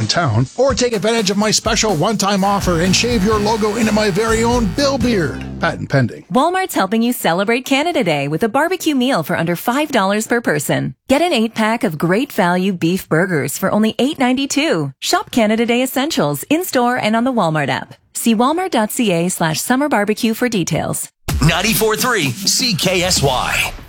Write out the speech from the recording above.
town, or take advantage of my special one-time offer and shave your logo into my very own Bill Beard. Patent pending. Walmart's helping you celebrate Canada Day with a barbecue meal for under $5 per person. Get an 8-pack of great value beef burgers for only $8.92. Shop Canada Day Essentials in-store and on the Walmart app. See walmart.ca/summer barbecue for details. 94.3 CKSY.